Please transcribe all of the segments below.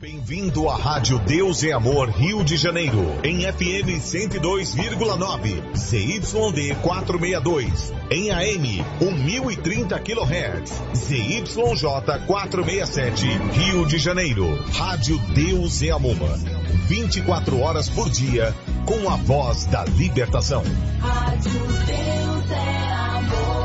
Bem-vindo à Rádio Deus é Amor Rio de Janeiro, em FM 102,9, ZYD 462, em AM 1030 kHz, ZYJ 467, Rio de Janeiro. Rádio Deus é Amor, 24 horas por dia, com a voz da libertação. Rádio Deus é Amor.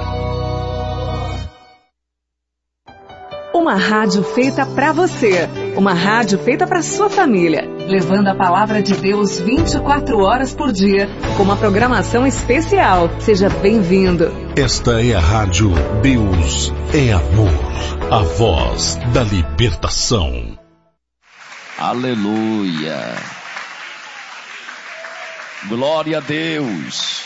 Uma rádio feita pra você. Uma rádio feita pra sua família. Levando a palavra de Deus 24 horas por dia. Com uma programação especial. Seja bem-vindo. Esta é a Rádio Deus é Amor. A voz da libertação. Aleluia. Glória a Deus.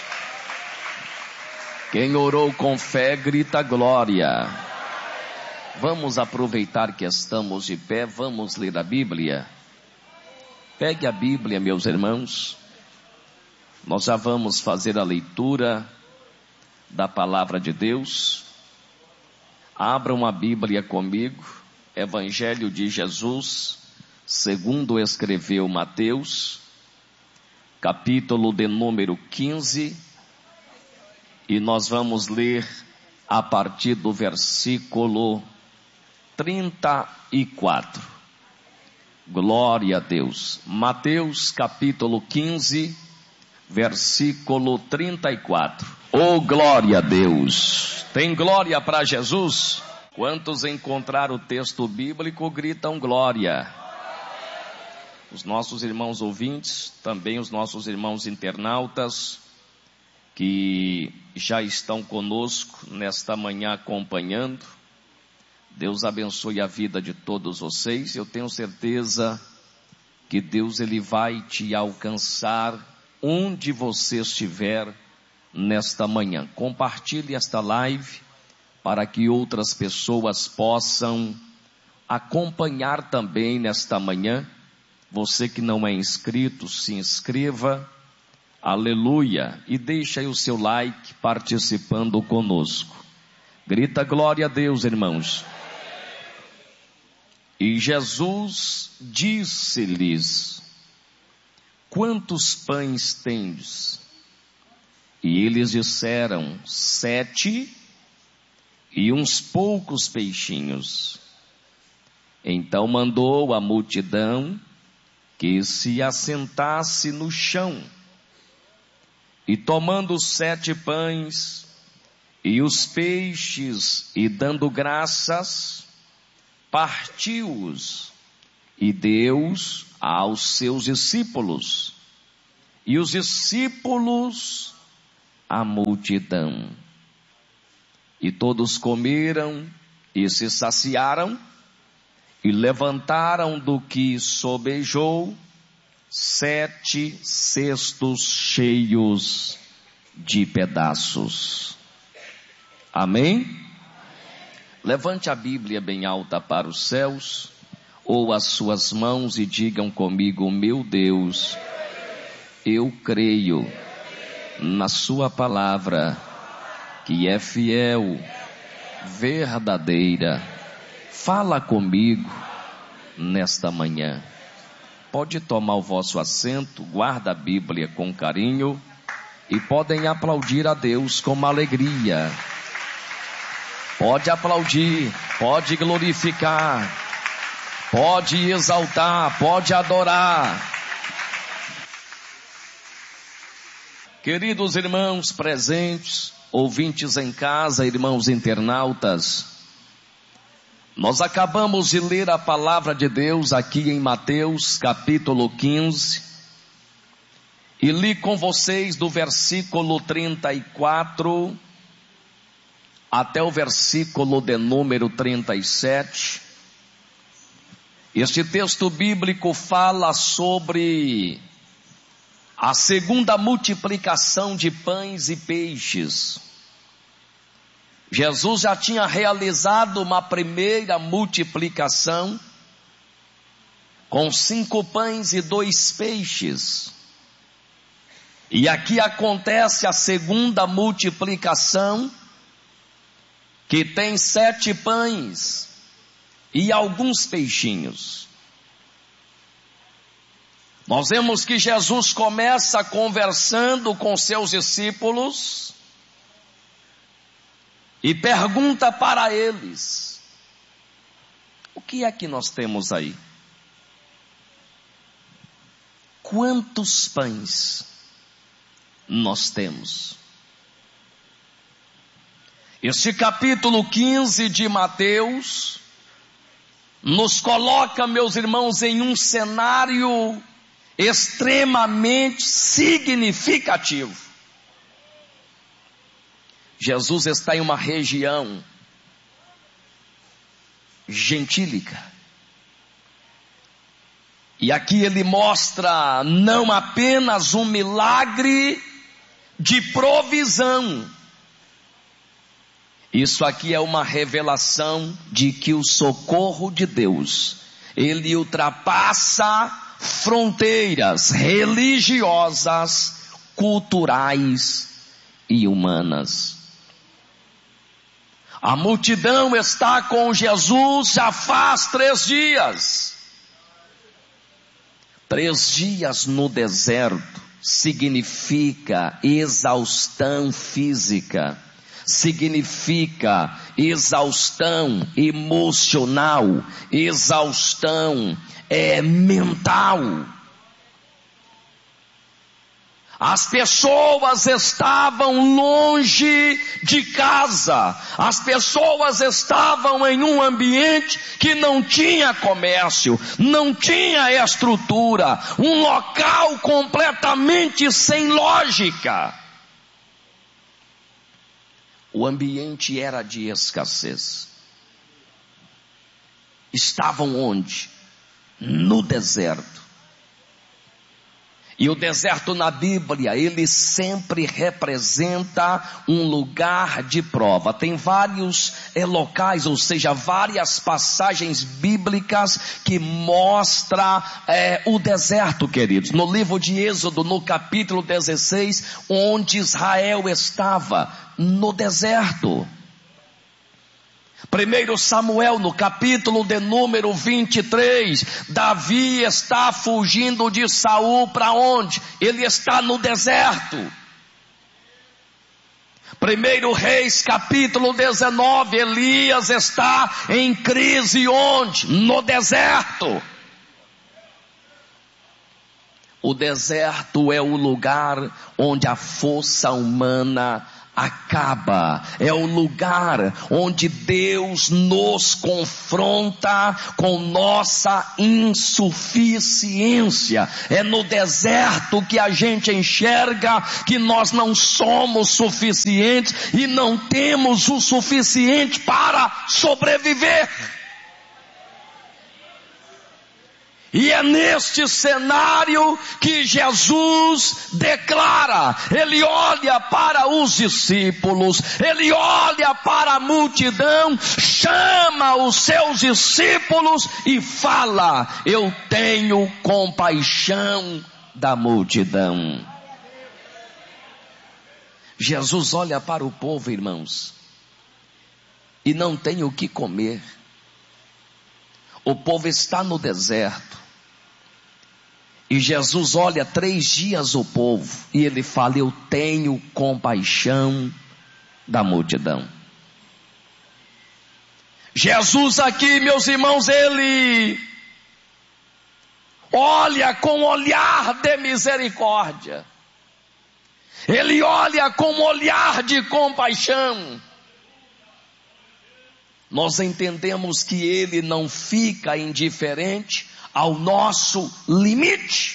Quem orou com fé, grita glória. Vamos aproveitar que estamos de pé, vamos ler a Bíblia. Pegue a Bíblia, meus irmãos. Nós já vamos fazer a leitura da palavra de Deus. Abram a Bíblia comigo. Evangelho de Jesus, segundo escreveu Mateus, capítulo de número 15. E nós vamos ler a partir do versículo 34. Glória a Deus. Mateus capítulo 15, versículo 34. Oh, glória a Deus. Tem glória para Jesus? Quantos encontraram o texto bíblico gritam glória? Os nossos irmãos ouvintes, também os nossos irmãos internautas, que já estão conosco nesta manhã acompanhando. Deus abençoe a vida de todos vocês. Eu tenho certeza que Deus ele vai te alcançar onde você estiver nesta manhã. Compartilhe esta live para que outras pessoas possam acompanhar também nesta manhã. Você que não é inscrito, se inscreva. Aleluia. E deixa aí o seu like participando conosco. Grita glória a Deus, irmãos. E Jesus disse-lhes: quantos pães tendes? E eles disseram: 7 e uns poucos peixinhos. Então mandou a multidão que se assentasse no chão. E tomando os 7 pães e os peixes, e dando graças, partiu-os e deu-os aos seus discípulos. E os discípulos à multidão. E todos comeram e se saciaram, e levantaram do que sobejou 7 cestos cheios de pedaços. Amém? Levante a Bíblia bem alta para os céus, ou as suas mãos e digam comigo: meu Deus, eu creio na sua palavra, que é fiel, verdadeira. Fala comigo nesta manhã. Pode tomar o vosso assento, guarda a Bíblia com carinho e podem aplaudir a Deus com alegria. Pode aplaudir, pode glorificar, pode exaltar, pode adorar. Queridos irmãos presentes, ouvintes em casa, irmãos internautas, nós acabamos de ler a palavra de Deus aqui em Mateus capítulo 15 e li com vocês do versículo 34 até o versículo de número 37. Este texto bíblico fala sobre a segunda multiplicação de pães e peixes. Jesus já tinha realizado uma primeira multiplicação com 5 pães e 2 peixes. E aqui acontece a segunda multiplicação, que tem 7 pães e alguns peixinhos. Nós vemos que Jesus começa conversando com seus discípulos e pergunta para eles: o que é que nós temos aí? Quantos pães nós temos? Este capítulo 15 de Mateus nos coloca, meus irmãos, em um cenário extremamente significativo. Jesus está em uma região gentílica. E aqui ele mostra não apenas um milagre de provisão. Isso aqui é uma revelação de que o socorro de Deus, ele ultrapassa fronteiras religiosas, culturais e humanas. A multidão está com Jesus já faz 3 dias. 3 dias no deserto significa exaustão física, significa exaustão emocional, exaustão mental. As pessoas estavam longe de casa, as pessoas estavam em um ambiente que não tinha comércio, não tinha estrutura, um local completamente sem lógica. O ambiente era de escassez. Estavam onde? No deserto. E o deserto na Bíblia, ele sempre representa um lugar de prova. Tem vários locais, ou seja, várias passagens bíblicas que mostram o deserto, queridos. No livro de Êxodo, no capítulo 16, onde Israel estava no deserto. 1 Samuel, no capítulo de número 23, Davi está fugindo de Saul para onde? Ele está no deserto. 1 Reis, capítulo 19, Elias está em crise onde? No deserto. O deserto é o lugar onde a força humana acaba, é o lugar onde Deus nos confronta com nossa insuficiência. É no deserto que a gente enxerga que nós não somos suficientes e não temos o suficiente para sobreviver. E é neste cenário que Jesus declara, ele olha para os discípulos, ele olha para a multidão, chama os seus discípulos e fala: eu tenho compaixão da multidão. Jesus olha para o povo, irmãos, e não tem o que comer. O povo está no deserto. E Jesus olha 3 dias o povo e ele fala: eu tenho compaixão da multidão. Jesus aqui, meus irmãos, ele olha com olhar de misericórdia. Ele olha com olhar de compaixão. Nós entendemos que ele não fica indiferente ao nosso limite,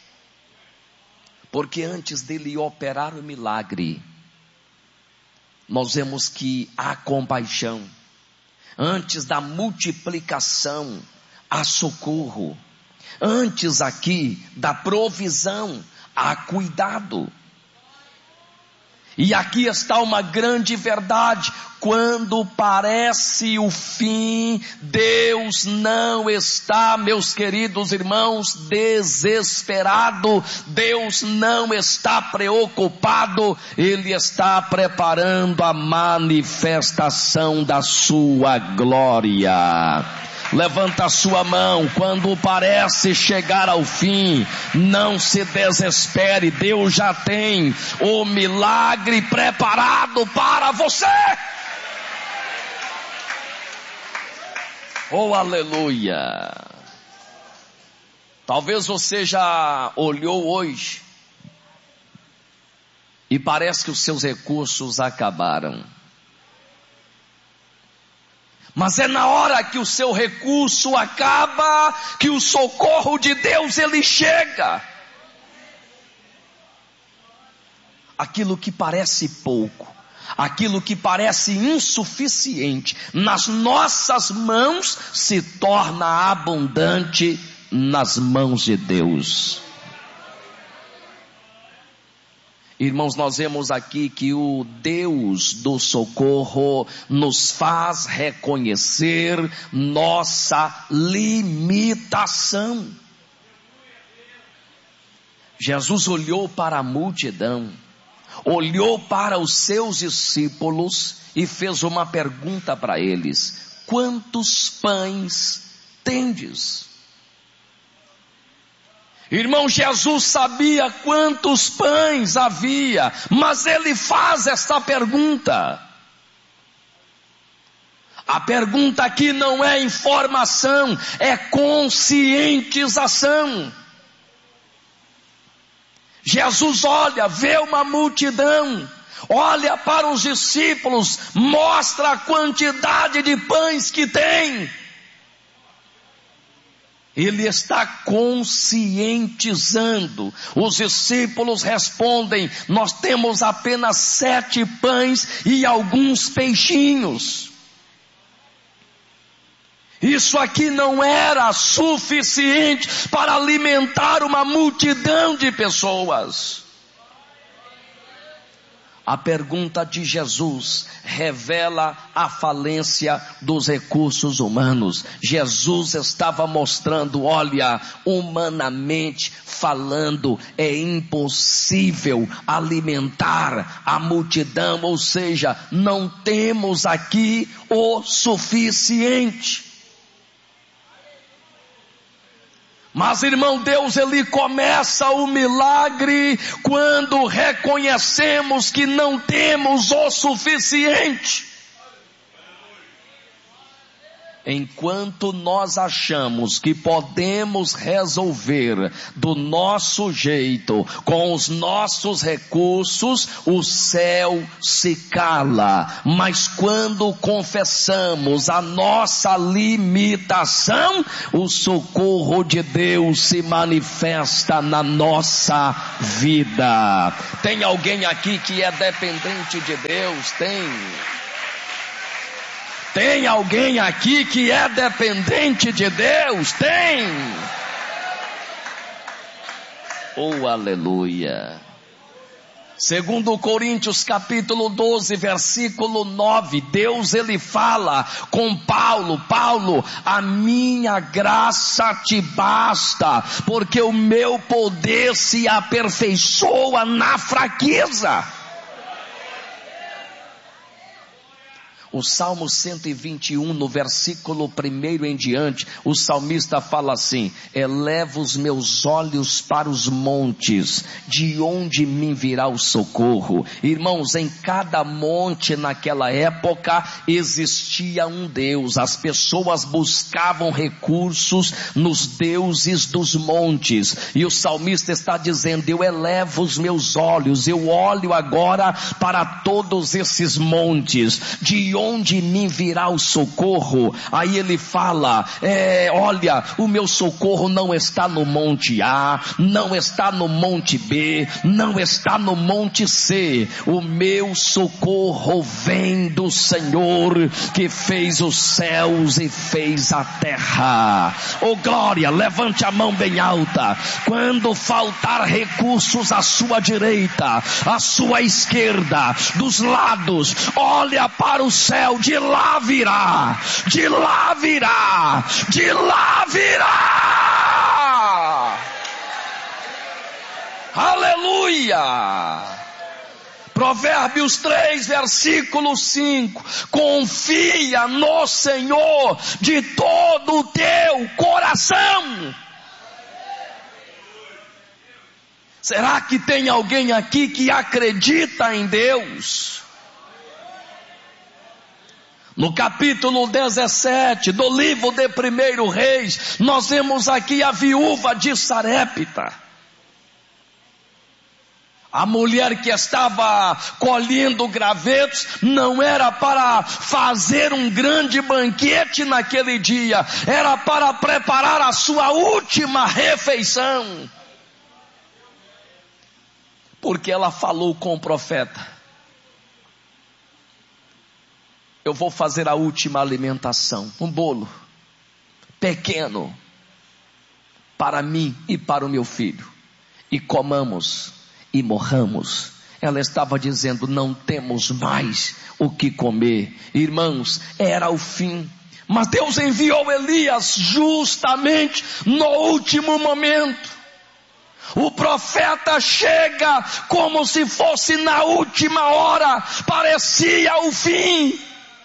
porque antes dele operar o milagre, nós vemos que há compaixão. Antes da multiplicação, há socorro. Antes aqui da provisão, há cuidado. E aqui está uma grande verdade: quando parece o fim, Deus não está, meus queridos irmãos, desesperado. Deus não está preocupado. Ele está preparando a manifestação da sua glória. Levanta a sua mão. Quando parece chegar ao fim, não se desespere. Deus já tem o milagre preparado para você. Oh, aleluia. Talvez você já olhou hoje e parece que os seus recursos acabaram. Mas é na hora que o seu recurso acaba que o socorro de Deus ele chega. Aquilo que parece pouco, aquilo que parece insuficiente, nas nossas mãos se torna abundante nas mãos de Deus. Irmãos, nós vemos aqui que o Deus do socorro nos faz reconhecer nossa limitação. Jesus olhou para a multidão, olhou para os seus discípulos e fez uma pergunta para eles: quantos pães tendes? Irmão, Jesus sabia quantos pães havia, mas ele faz esta pergunta. A pergunta aqui não é informação, é conscientização. Jesus olha, vê uma multidão, olha para os discípulos, mostra a quantidade de pães que tem. Ele está conscientizando. Os discípulos respondem: nós temos apenas 7 pães e alguns peixinhos. Isso aqui não era suficiente para alimentar uma multidão de pessoas. A pergunta de Jesus revela a falência dos recursos humanos. Jesus estava mostrando: olha, humanamente falando, é impossível alimentar a multidão, ou seja, não temos aqui o suficiente. Mas, irmão, Deus ele começa o milagre quando reconhecemos que não temos o suficiente. Enquanto nós achamos que podemos resolver do nosso jeito, com os nossos recursos, o céu se cala. Mas quando confessamos a nossa limitação, o socorro de Deus se manifesta na nossa vida. Tem alguém aqui que é dependente de Deus? Tem alguém aqui que é dependente de Deus? Tem! Oh, aleluia! Segundo Coríntios capítulo 12, versículo 9, Deus ele fala com Paulo: Paulo, a minha graça te basta, porque o meu poder se aperfeiçoa na fraqueza. O Salmo 121, no versículo 1 em diante, o salmista fala assim: eleva os meus olhos para os montes, de onde me virá o socorro? Irmãos, em cada monte naquela época existia um Deus. As pessoas buscavam recursos nos deuses dos montes, e o salmista está dizendo: eu elevo os meus olhos, eu olho agora para todos esses montes, de onde me virá o socorro? Aí ele fala: olha, o meu socorro não está no monte A, não está no monte B, não está no monte C. O meu socorro vem do Senhor que fez os céus e fez a terra. Oh glória, levante a mão bem alta. Quando faltar recursos à sua direita, à sua esquerda, dos lados, olha para o céu, de lá virá, de lá virá, de lá virá. Aleluia! Provérbios 3, versículo 5. Confia no Senhor de todo o teu coração. Será que tem alguém aqui que acredita em Deus? No capítulo 17 do livro de 1 Reis, nós vemos aqui a viúva de Sarepta. A mulher que estava colhendo gravetos não era para fazer um grande banquete naquele dia, era para preparar a sua última refeição. Porque ela falou com o profeta: eu vou fazer a última alimentação, um bolo pequeno para mim e para o meu filho, e comamos e morramos. Ela estava dizendo: não temos mais o que comer. Irmãos, era o fim. Mas Deus enviou Elias justamente no último momento. O profeta chega como se fosse na última hora, parecia o fim.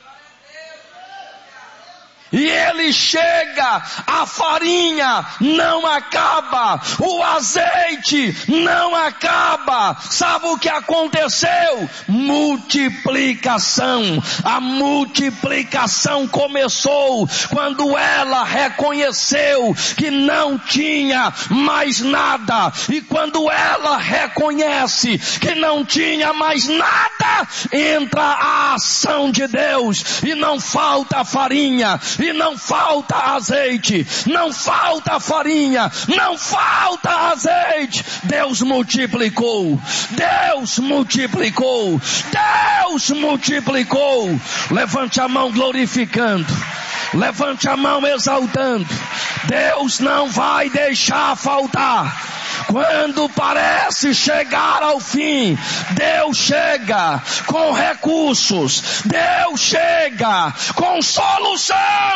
E ele chega, a farinha não acaba, o azeite não acaba. Sabe o que aconteceu? Multiplicação. A multiplicação começou quando ela reconheceu que não tinha mais nada. E quando ela reconhece que não tinha mais nada, entra a ação de Deus. E não falta farinha, e não falta azeite, não falta farinha, não falta azeite. Deus multiplicou, Deus multiplicou, Deus multiplicou. Levante a mão glorificando, levante a mão exaltando. Deus não vai deixar faltar. Quando parece chegar ao fim, Deus chega com recursos, Deus chega com solução.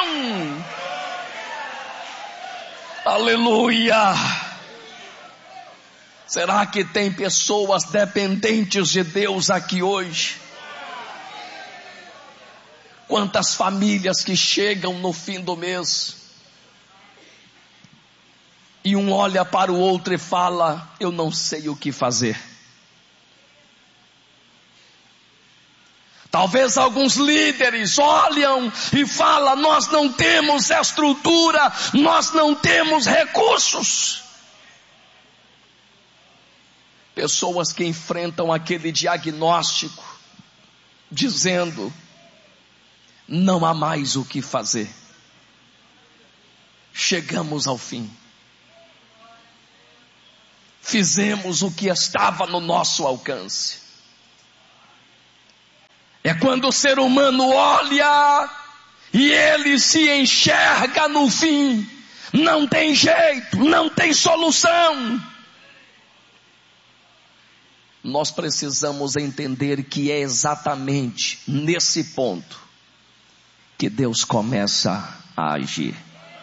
Aleluia! Será que tem pessoas dependentes de Deus aqui hoje? Quantas famílias que chegam no fim do mês e um olha para o outro e fala: eu não sei o que fazer. Talvez alguns líderes olham e falam: nós não temos estrutura, nós não temos recursos. Pessoas que enfrentam aquele diagnóstico dizendo: não há mais o que fazer. Chegamos ao fim. Fizemos o que estava no nosso alcance. É quando o ser humano olha e ele se enxerga no fim. Não tem jeito, não tem solução. Nós precisamos entender que é exatamente nesse ponto que Deus começa a agir.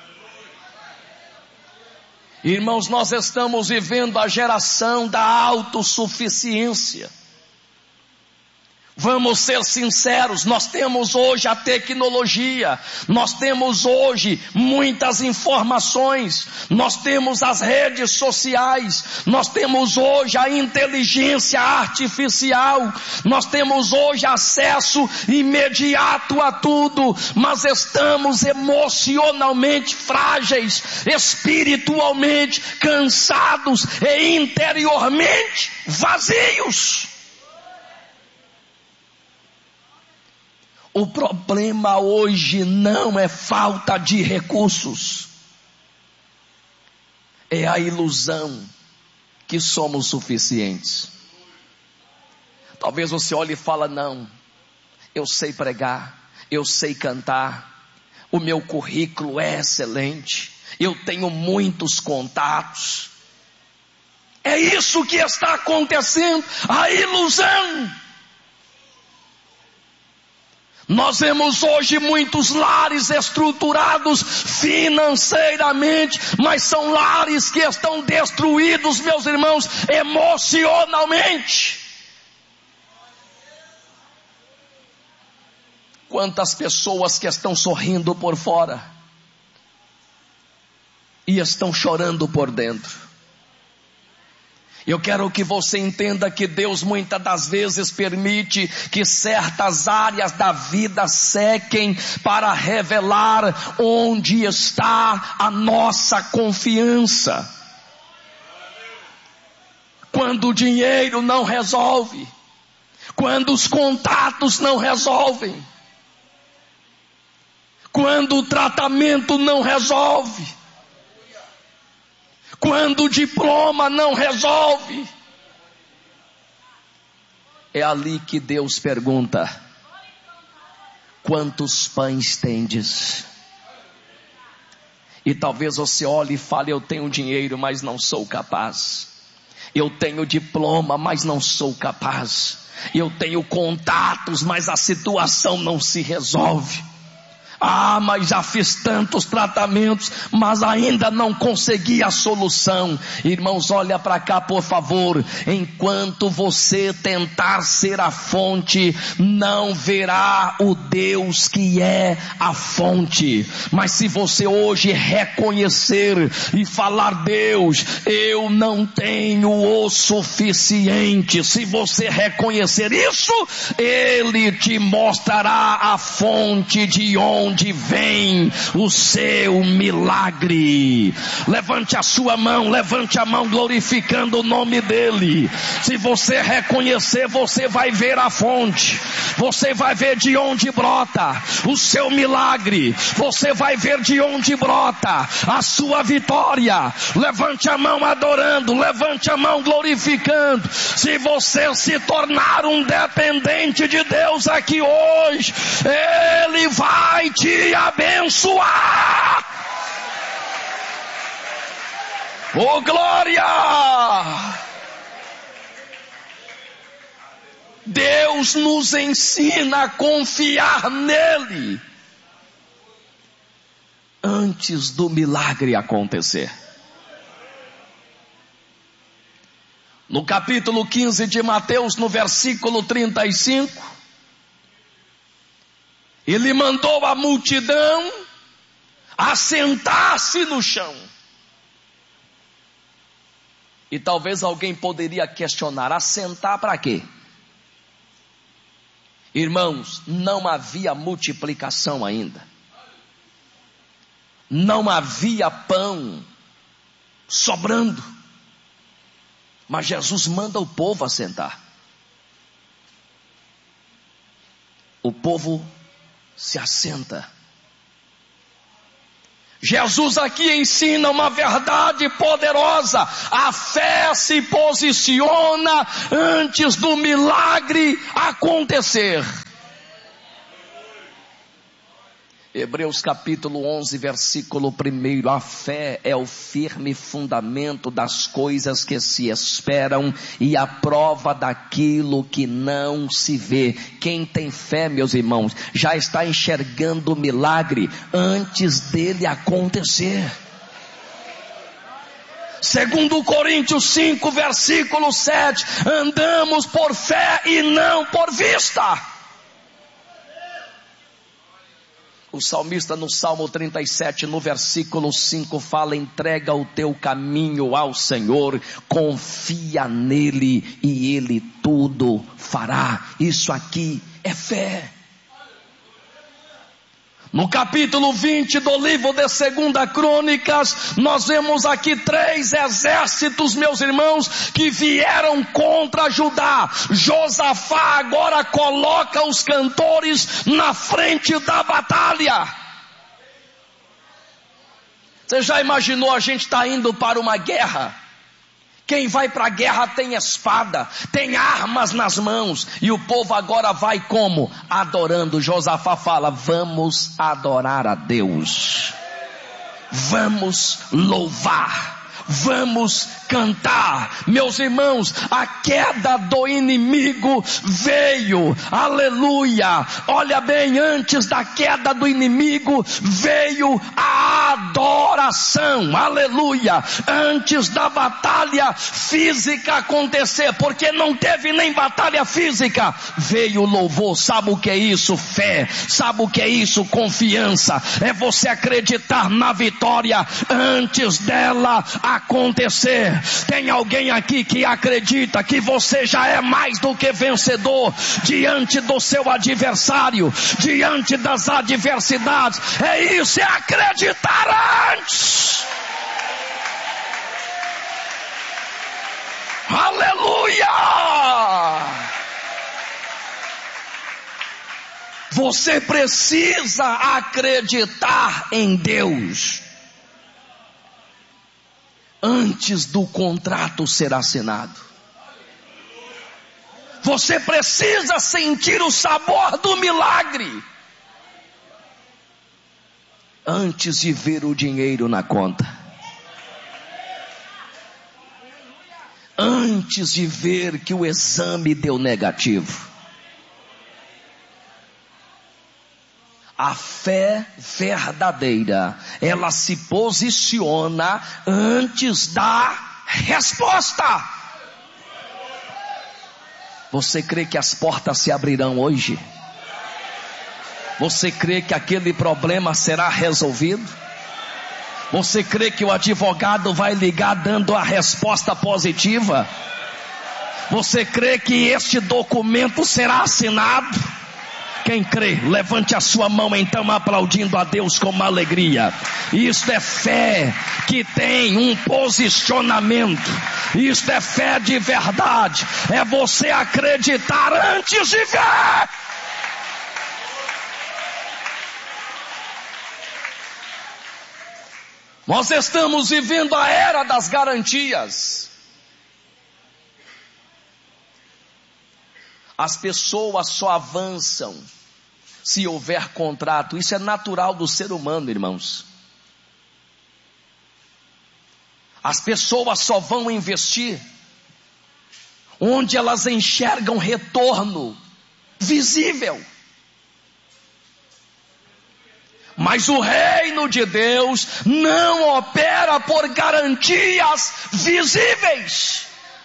Irmãos, nós estamos vivendo a geração da autossuficiência. Vamos ser sinceros, nós temos hoje a tecnologia, nós temos hoje muitas informações, nós temos as redes sociais, nós temos hoje a inteligência artificial, nós temos hoje acesso imediato a tudo, mas estamos emocionalmente frágeis, espiritualmente cansados e interiormente vazios. O problema hoje não é falta de recursos, é a ilusão que somos suficientes. Talvez você olhe e fale: não, eu sei pregar, eu sei cantar, o meu currículo é excelente, eu tenho muitos contatos. É isso que está acontecendo, a ilusão. Nós vemos hoje muitos lares estruturados financeiramente, mas são lares que estão destruídos, meus irmãos, emocionalmente. Quantas pessoas que estão sorrindo por fora e estão chorando por dentro. Eu quero que você entenda que Deus muitas das vezes permite que certas áreas da vida sequem para revelar onde está a nossa confiança. Quando o dinheiro não resolve, quando os contatos não resolvem, quando o tratamento não resolve, quando o diploma não resolve, é ali que Deus pergunta: quantos pães tendes? E talvez você olhe e fale: eu tenho dinheiro, mas não sou capaz. Eu tenho diploma, mas não sou capaz. Eu tenho contatos, mas a situação não se resolve. Ah, mas já fiz tantos tratamentos, mas ainda não consegui a solução. Irmãos, olha para cá, por favor. Enquanto você tentar ser a fonte, não verá o Deus que é a fonte. Mas se você hoje reconhecer e falar: Deus, eu não tenho o suficiente. Se você reconhecer isso, Ele te mostrará a fonte de onde vem o seu milagre. Levante a sua mão, levante a mão glorificando o nome dele. Se você reconhecer, você vai ver a fonte, você vai ver de onde brota o seu milagre, você vai ver de onde brota a sua vitória. Levante a mão adorando, levante a mão glorificando. Se você se tornar um dependente de Deus aqui hoje, Ele vai te abençoar. Oh, glória! Deus nos ensina a confiar nele antes do milagre acontecer. No capítulo 15 de Mateus, no versículo 35, Ele mandou a multidão assentar-se no chão. E talvez alguém poderia questionar: assentar para quê? Irmãos, não havia multiplicação ainda. Não havia pão sobrando. Mas Jesus manda o povo assentar. O povo se assenta. Jesus aqui ensina uma verdade poderosa: a fé se posiciona antes do milagre acontecer. Hebreus capítulo 11, versículo 1: a fé é o firme fundamento das coisas que se esperam e a prova daquilo que não se vê. Quem tem fé, meus irmãos, já está enxergando o milagre antes dele acontecer. Segundo Coríntios 5, versículo 7: andamos por fé e não por vista. O salmista no Salmo 37, no versículo 5, fala: entrega o teu caminho ao Senhor, confia nele e ele tudo fará. Isso aqui é fé. No capítulo 20 do livro de 2 Crônicas, nós vemos aqui 3 exércitos, meus irmãos, que vieram contra Judá. Josafá agora coloca os cantores na frente da batalha. Você já imaginou, a gente está indo para uma guerra? Quem vai para a guerra tem espada, tem armas nas mãos, e o povo agora vai como? Adorando. Josafá fala: vamos adorar a Deus, vamos louvar, vamos cantar. Meus irmãos, a queda do inimigo veio, aleluia. Olha bem, antes da queda do inimigo veio a adoração, aleluia, antes da batalha física acontecer, porque não teve nem batalha física, veio o louvor. Sabe o que é isso? Fé. Sabe o que é isso? Confiança. É você acreditar na vitória antes dela acontecer. Tem alguém aqui que acredita que você já é mais do que vencedor diante do seu adversário, diante das adversidades? É isso, é acreditar antes. Aleluia! Você precisa acreditar em Deus antes do contrato ser assinado. Você precisa sentir o sabor do milagre antes de ver o dinheiro na conta, antes de ver que o exame deu negativo. A fé verdadeira, ela se posiciona antes da resposta. Você crê que as portas se abrirão hoje? Você crê que aquele problema será resolvido? Você crê que o advogado vai ligar dando a resposta positiva? Você crê que este documento será assinado? Quem crê, levante a sua mão então, aplaudindo a Deus com uma alegria. Isto é fé que tem um posicionamento. Isto é fé de verdade. É você acreditar antes de ver. Nós estamos vivendo a era das garantias. As pessoas só avançam se houver contrato. Isso é natural do ser humano, irmãos. As pessoas só vão investir onde elas enxergam retorno visível. Mas o reino de Deus não opera por garantias visíveis.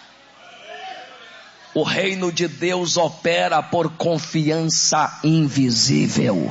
O reino de Deus opera por confiança invisível.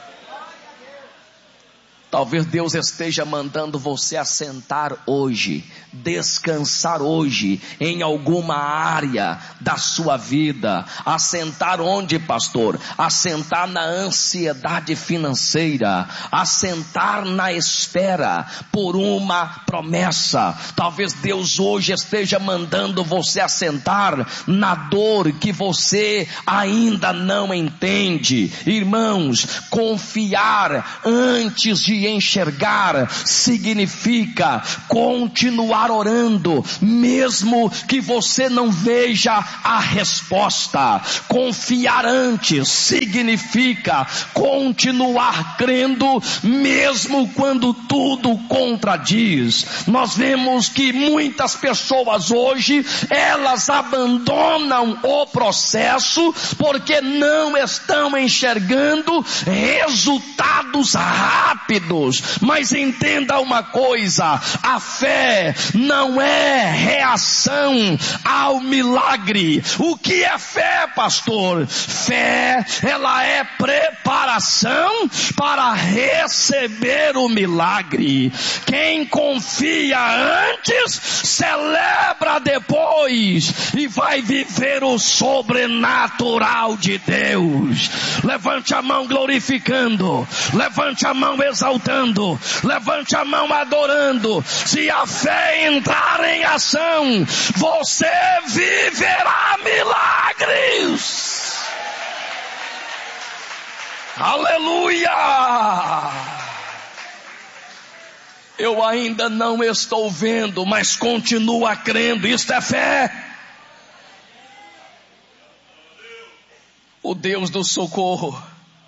Talvez Deus esteja mandando você assentar hoje, descansar hoje em alguma área da sua vida. Assentar onde, pastor? Assentar na ansiedade financeira, assentar na espera por uma promessa. Talvez Deus hoje esteja mandando você assentar na dor que você ainda não entende. Irmãos, confiar antes de enxergar significa continuar orando, mesmo que você não veja a resposta. Confiar antes significa continuar crendo, mesmo quando tudo contradiz. Nós vemos que muitas pessoas hoje, elas abandonam o processo porque não estão enxergando resultados rápidos. Mas entenda uma coisa: a fé não é reação ao milagre. O que é fé, pastor? Fé, ela é preparação para receber o milagre. Quem confia antes, celebra depois e vai viver o sobrenatural de Deus. Levante a mão glorificando, levante a mão exaltando, levante a mão adorando. Se a fé entrar em ação, você viverá milagres. Aleluia! Eu ainda não estou vendo, mas continuo crendo. Isto é fé. O Deus do socorro,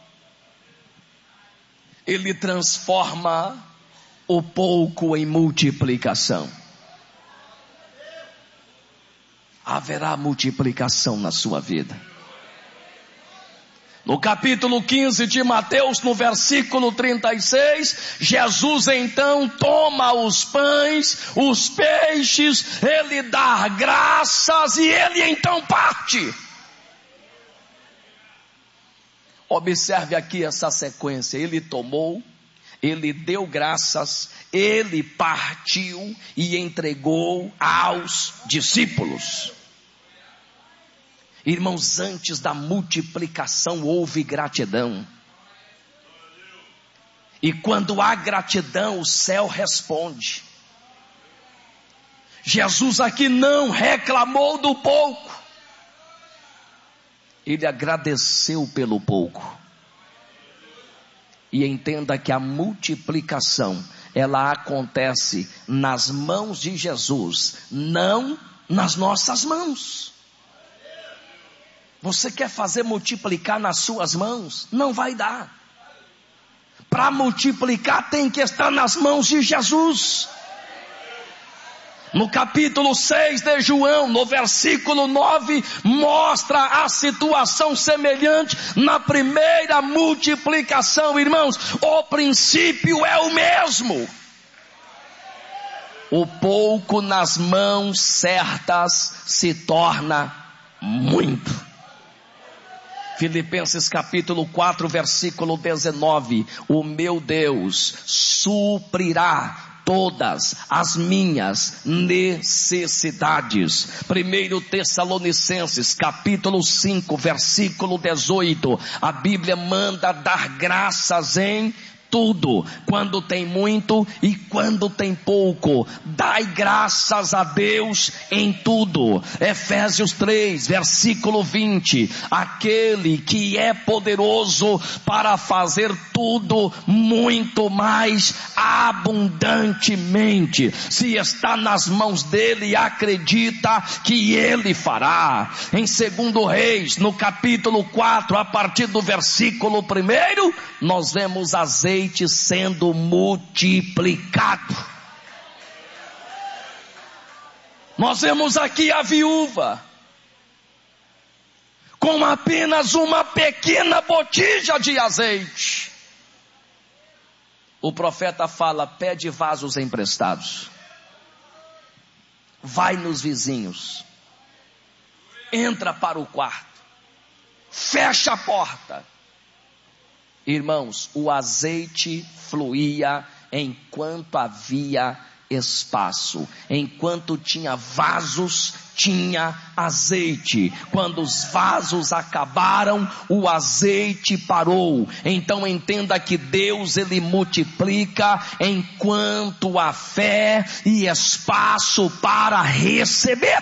Ele transforma o pouco em multiplicação. Haverá multiplicação na sua vida. No capítulo 15 de Mateus, no versículo 36, Jesus então toma os pães, os peixes, ele dá graças e ele então parte. Observe aqui essa sequência, ele tomou, ele deu graças, ele partiu e entregou aos discípulos. Irmãos, antes da multiplicação houve gratidão. E quando há gratidão, o céu responde. Jesus aqui não reclamou do pouco. Ele agradeceu pelo pouco. E entenda que a multiplicação, ela acontece nas mãos de Jesus, não nas nossas mãos. Você quer fazer multiplicar nas suas mãos? Não vai dar. Para multiplicar tem que estar nas mãos de Jesus. No capítulo 6 de João, no versículo 9, mostra a situação semelhante na primeira multiplicação, irmãos. O princípio é o mesmo. O pouco nas mãos certas se torna muito. Filipenses capítulo 4, versículo 19. O meu Deus suprirá todas as minhas necessidades. 1 Tessalonicenses capítulo 5, versículo 18. A Bíblia manda dar graças em tudo, quando tem muito e quando tem pouco, dai graças a Deus em tudo. Efésios 3, versículo 20, aquele que é poderoso para fazer tudo muito mais abundantemente. Se está nas mãos dele, acredita que ele fará. Em 2 Reis, no capítulo 4, a partir do versículo 1, nós vemos azeite sendo multiplicado. Nós vemos aqui a viúva com apenas uma pequena botija de azeite. O profeta fala: pede vasos emprestados, vai nos vizinhos, entra para o quarto, fecha a porta. Irmãos, o azeite fluía enquanto havia espaço. Enquanto tinha vasos, tinha azeite. Quando os vasos acabaram, o azeite parou. Então entenda que Deus, ele multiplica enquanto há fé e espaço para receber.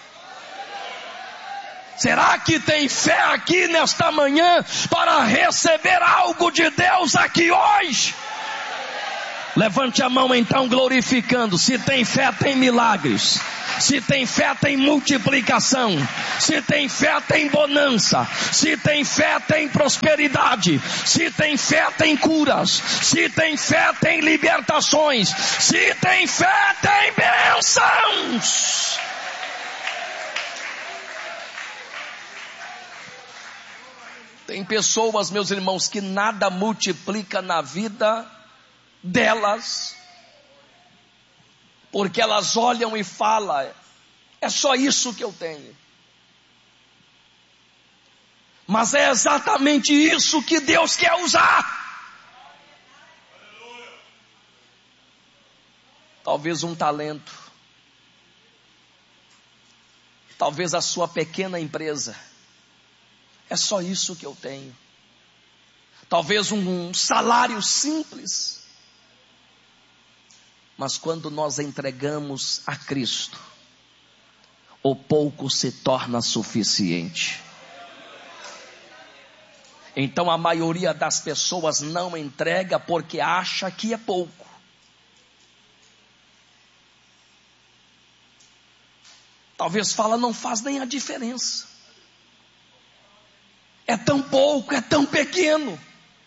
Será que tem fé aqui nesta manhã para receber algo de Deus aqui hoje? Levante a mão então, glorificando. Se tem fé, tem milagres. Se tem fé, tem multiplicação. Se tem fé, tem bonança. Se tem fé, tem prosperidade. Se tem fé, tem curas. Se tem fé, tem libertações. Se tem fé, tem bênçãos. Tem pessoas, meus irmãos, que nada multiplica na vida delas, porque elas olham e falam: é só isso que eu tenho. Mas é exatamente isso que Deus quer usar. Talvez um talento, talvez a sua pequena empresa. É só isso que eu tenho. Talvez um salário simples. Mas quando nós entregamos a Cristo, o pouco se torna suficiente. Então a maioria das pessoas não entrega porque acha que é pouco. Talvez fala: não faz nem a diferença. É tão pouco, é tão pequeno.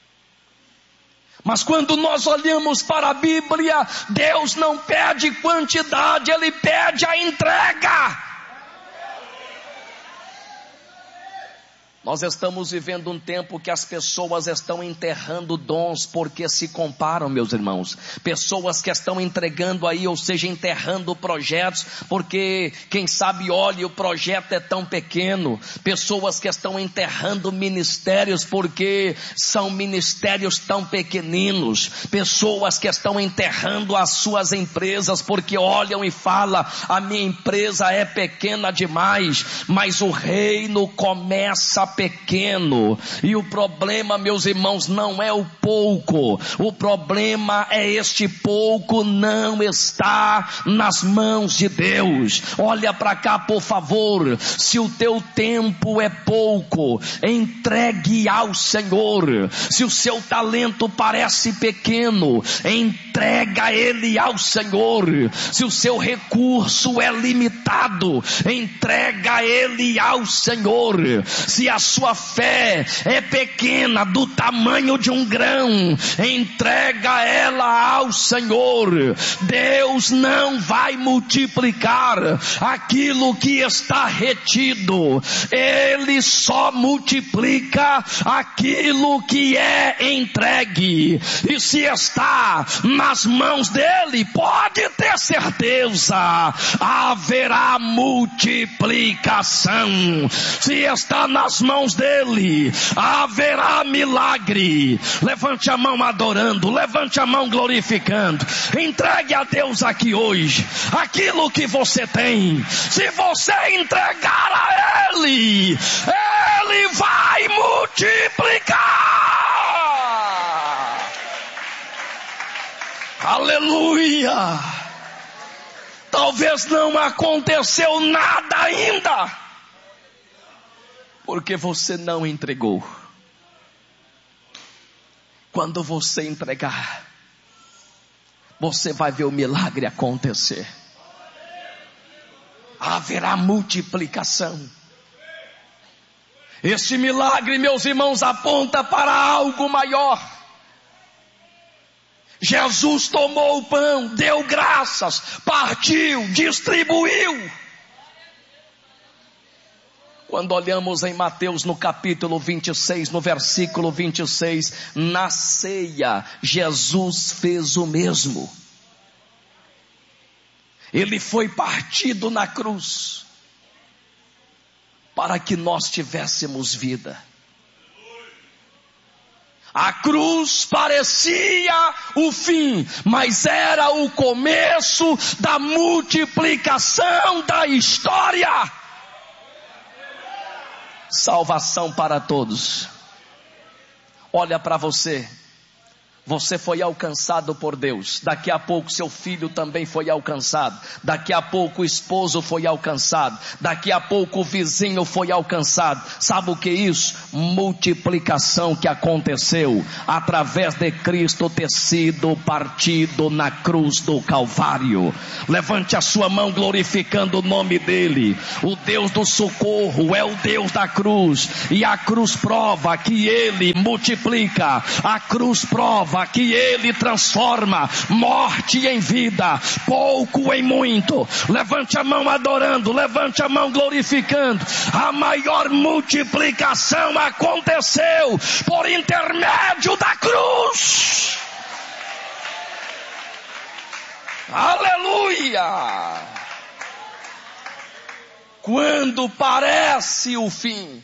Mas quando nós olhamos para a Bíblia, Deus não pede quantidade, Ele pede a entrega. Nós estamos vivendo um tempo que as pessoas estão enterrando dons porque se comparam, meus irmãos. Pessoas que estão entregando aí, ou seja, enterrando projetos porque, quem sabe, olha, o projeto é tão pequeno. Pessoas que estão enterrando ministérios porque são ministérios tão pequeninos. Pessoas que estão enterrando as suas empresas porque olham e falam, a minha empresa é pequena demais. Mas o reino começa pequeno, e o problema, meus irmãos, não é o pouco, o problema é este pouco não está nas mãos de Deus. Olha para cá, por favor. Se o teu tempo é pouco, entregue ao Senhor. Se o seu talento parece pequeno, entrega ele ao Senhor. Se o seu recurso é limitado, entrega ele ao Senhor. Se a sua fé é pequena, do tamanho de um grão, entrega ela ao Senhor. Deus não vai multiplicar aquilo que está retido. Ele só multiplica aquilo que é entregue. E se está nas mãos dele, pode ter certeza, haverá multiplicação. Se está nas mãos dele, haverá milagre. Levante a mão adorando, levante a mão glorificando. Entregue a Deus aqui hoje aquilo que você tem. Se você entregar a ele, ele vai multiplicar. Aleluia. Talvez não aconteceu nada ainda, porque você não entregou. Quando você entregar, você vai ver o milagre acontecer. Haverá multiplicação. Este milagre, meus irmãos, aponta para algo maior. Jesus tomou o pão, deu graças, partiu, distribuiu. Quando olhamos em Mateus no capítulo 26, no versículo 26, na ceia, Jesus fez o mesmo. Ele foi partido na cruz para que nós tivéssemos vida. A cruz parecia o fim, mas era o começo da multiplicação da história. Salvação para todos. Olha para você. Você foi alcançado por Deus. Daqui a pouco seu filho também foi alcançado. Daqui a pouco o esposo foi alcançado. Daqui a pouco o vizinho foi alcançado. Sabe o que é isso? Multiplicação que aconteceu através de Cristo ter sido partido na cruz do Calvário. Levante a sua mão glorificando o nome dele. O Deus do socorro é o Deus da cruz. E a cruz prova que ele multiplica. A cruz prova que ele transforma morte em vida, pouco em muito. Levante a mão adorando, levante a mão glorificando. A maior multiplicação aconteceu por intermédio da cruz. Aleluia! Quando parece o fim,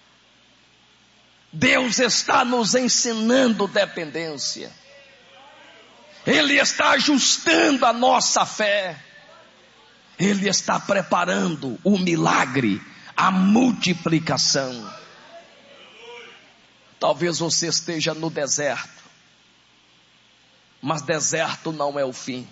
Deus está nos ensinando dependência. Ele está ajustando a nossa fé. Ele está preparando o milagre, a multiplicação. Talvez você esteja no deserto, mas deserto não é o fim.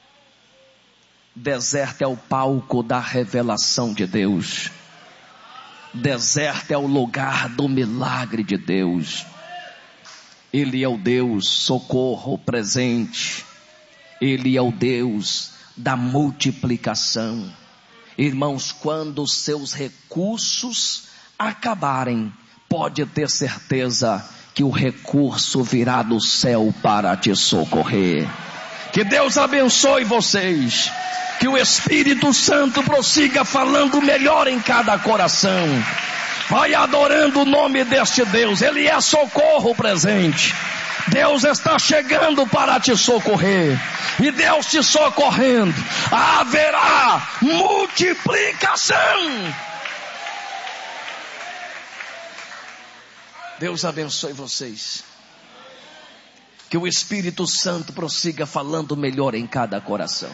Deserto é o palco da revelação de Deus. Deserto é o lugar do milagre de Deus. Ele é o Deus socorro presente. Ele é o Deus da multiplicação. Irmãos, quando os seus recursos acabarem, pode ter certeza que o recurso virá do céu para te socorrer. Que Deus abençoe vocês. Que o Espírito Santo prossiga falando melhor em cada coração. Vai adorando o nome deste Deus. Ele é socorro presente. Deus está chegando para te socorrer. E Deus te socorrendo, haverá multiplicação. Deus abençoe vocês. Que o Espírito Santo prossiga falando melhor em cada coração.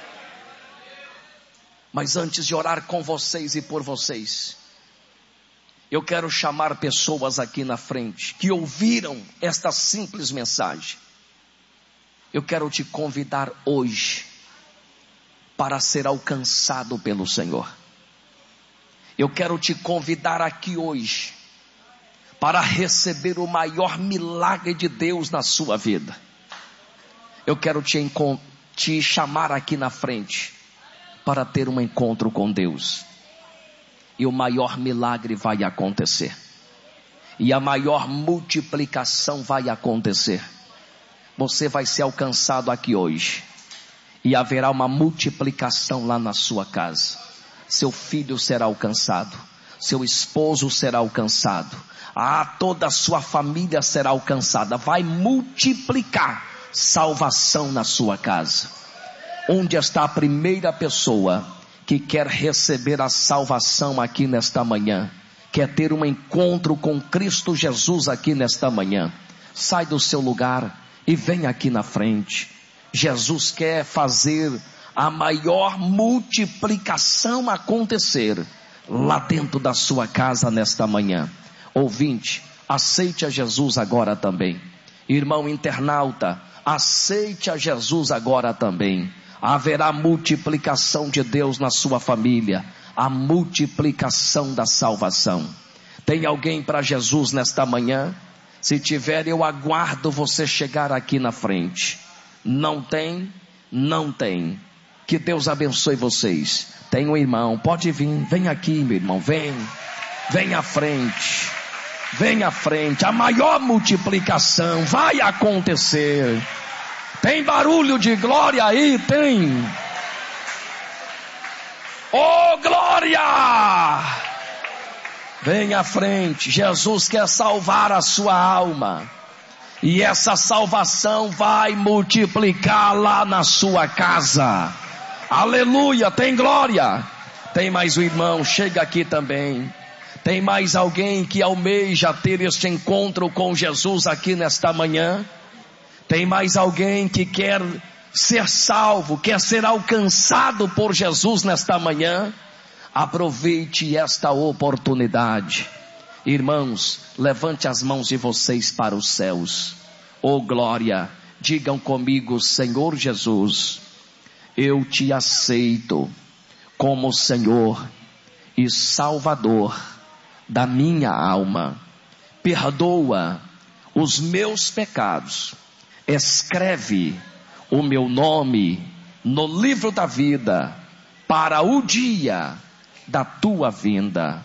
Mas antes de orar com vocês e por vocês, eu quero chamar pessoas aqui na frente que ouviram esta simples mensagem. Eu quero te convidar hoje para ser alcançado pelo Senhor. Eu quero te convidar aqui hoje para receber o maior milagre de Deus na sua vida. Eu quero te chamar aqui na frente para ter um encontro com Deus. E o maior milagre vai acontecer. E a maior multiplicação vai acontecer. Você vai ser alcançado aqui hoje. E haverá uma multiplicação lá na sua casa. Seu filho será alcançado. Seu esposo será alcançado. Toda a sua família será alcançada. Vai multiplicar salvação na sua casa. Onde está a primeira pessoa que quer receber a salvação aqui nesta manhã? Quer ter um encontro com Cristo Jesus aqui nesta manhã? Sai do seu lugar e vem aqui na frente. Jesus quer fazer a maior multiplicação acontecer lá dentro da sua casa nesta manhã. Ouvinte, aceite a Jesus agora também. Irmão internauta, aceite a Jesus agora também. Haverá multiplicação de Deus na sua família. A multiplicação da salvação. Tem alguém para Jesus nesta manhã? Se tiver, eu aguardo você chegar aqui na frente. Não tem? Não tem. Que Deus abençoe vocês. Tem um irmão, pode vir. Vem aqui, meu irmão, vem. Vem à frente. Vem à frente. A maior multiplicação vai acontecer. Tem barulho de glória aí? Tem. Oh, glória! Vem à frente. Jesus quer salvar a sua alma. E essa salvação vai multiplicar lá na sua casa. Aleluia, tem glória. Tem mais um irmão, chega aqui também. Tem mais alguém que almeja ter este encontro com Jesus aqui nesta manhã? Tem mais alguém que quer ser salvo, quer ser alcançado por Jesus nesta manhã? Aproveite esta oportunidade. Irmãos, levante as mãos de vocês para os céus. Oh glória, digam comigo: Senhor Jesus, eu te aceito como Senhor e Salvador da minha alma. Perdoa os meus pecados. Escreve o meu nome no livro da vida para o dia da tua vinda.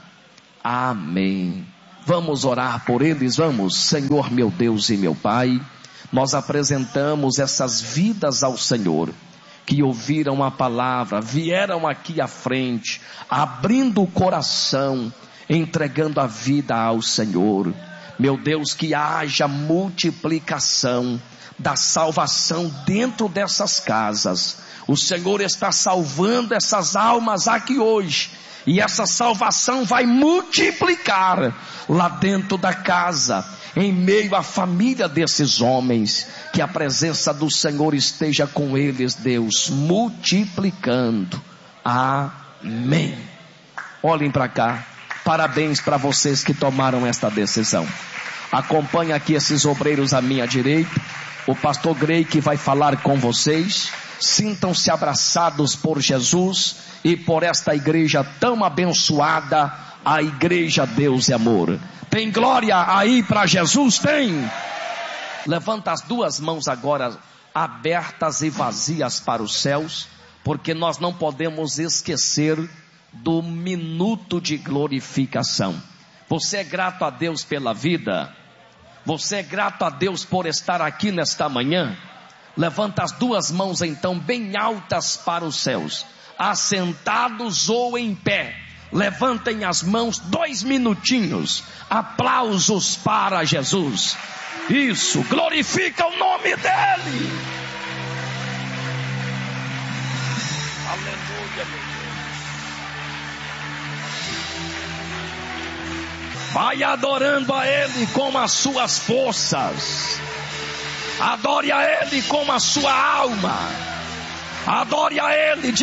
Amém. Vamos orar por eles, vamos. Senhor meu Deus e meu Pai, nós apresentamos essas vidas ao Senhor, que ouviram a palavra, vieram aqui à frente, abrindo o coração, entregando a vida ao Senhor. Meu Deus, que haja multiplicação da salvação dentro dessas casas. O Senhor está salvando essas almas aqui hoje, e essa salvação vai multiplicar lá dentro da casa, em meio à família desses homens. Que a presença do Senhor esteja com eles, Deus, multiplicando. Amém. Olhem para cá. Parabéns para vocês que tomaram esta decisão. Acompanhe aqui esses obreiros à minha direita. O pastor Grey que vai falar com vocês. Sintam-se abraçados por Jesus e por esta igreja tão abençoada, a igreja Deus e Amor. Tem glória aí para Jesus? Tem. Levanta as duas mãos agora abertas e vazias para os céus, porque nós não podemos esquecer do minuto de glorificação. Você é grato a Deus pela vida? Você é grato a Deus por estar aqui nesta manhã? Levanta as duas mãos então bem altas para os céus, assentados ou em pé. Levantem as mãos 2 minutinhos. Aplausos para Jesus. Isso, glorifica o nome dele. Aleluia, meu Deus. Vai adorando a Ele com as suas forças. Adore a Ele com a sua alma. Adore a Ele